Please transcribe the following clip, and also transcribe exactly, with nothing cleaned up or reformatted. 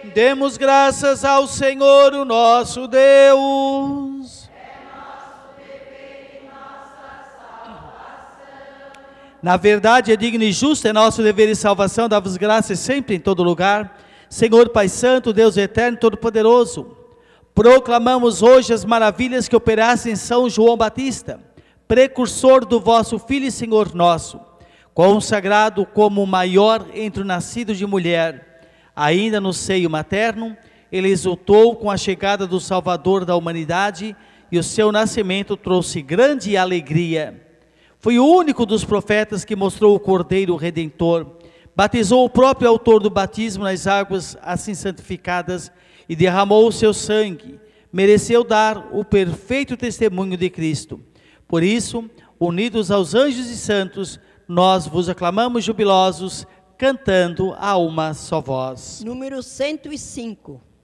Demos graças ao Senhor, o nosso Deus. Na verdade, é digno e justo, é nosso dever e salvação, dar-vos graças sempre em todo lugar. Senhor Pai Santo, Deus Eterno e Todo-Poderoso, proclamamos hoje as maravilhas que operaste em São João Batista, precursor do vosso Filho e Senhor nosso, consagrado como o maior entre o nascido de mulher. Ainda no seio materno, ele exultou com a chegada do Salvador da humanidade, e o seu nascimento trouxe grande alegria. Foi o único dos profetas que mostrou o Cordeiro Redentor, batizou o próprio autor do batismo nas águas assim santificadas e derramou o seu sangue, mereceu dar o perfeito testemunho de Cristo. Por isso, unidos aos anjos e santos, nós vos aclamamos jubilosos, cantando a uma só voz. Número cento e cinco.